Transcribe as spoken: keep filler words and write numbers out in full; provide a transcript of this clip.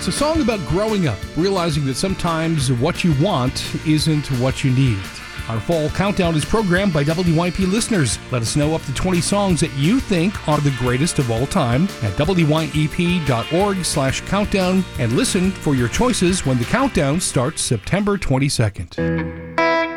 It's a song about growing up, realizing that sometimes what you want isn't what you need. Our fall countdown is programmed by W Y P listeners. Let us know up to twenty songs that you think are the greatest of all time at W Y E P dot org slash countdown and listen for your choices when the countdown starts September twenty-second.